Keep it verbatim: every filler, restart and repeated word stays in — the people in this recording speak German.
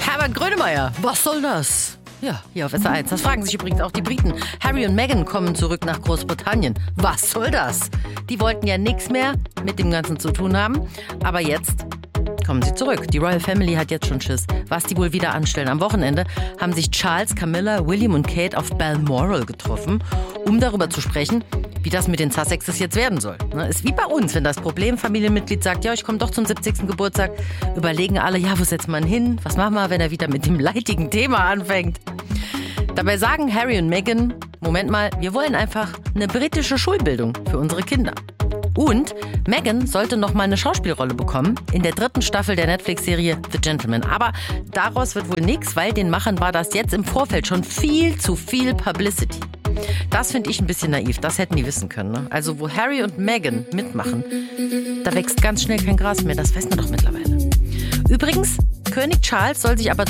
Herbert Grönemeyer, was soll das? Ja, hier auf S R eins. Das fragen sich übrigens auch die Briten. Harry und Meghan kommen zurück nach Großbritannien. Was soll das? Die wollten ja nichts mehr mit dem Ganzen zu tun haben. Aber jetzt kommen sie zurück. Die Royal Family hat jetzt schon Schiss, was die wohl wieder anstellen. Am Wochenende haben sich Charles, Camilla, William und Kate auf Balmoral getroffen, um darüber zu sprechen, wie das mit den Sussexes jetzt werden soll. Ist wie bei uns, wenn das Problemfamilienmitglied sagt, ja, ich komme doch zum siebzigsten Geburtstag, überlegen alle, ja, wo setzt man hin? Was machen wir, wenn er wieder mit dem leidigen Thema anfängt? Dabei sagen Harry und Meghan, Moment mal, wir wollen einfach eine britische Schulbildung für unsere Kinder. Und Meghan sollte noch mal eine Schauspielrolle bekommen in der dritten Staffel der Netflix-Serie The Gentleman. Aber daraus wird wohl nichts, weil den Machern war das jetzt im Vorfeld schon viel zu viel Publicity. Das finde ich ein bisschen naiv, das hätten die wissen können. Ne? Also wo Harry und Meghan mitmachen, da wächst ganz schnell kein Gras mehr, das weiß man doch mittlerweile. Übrigens, König Charles soll sich aber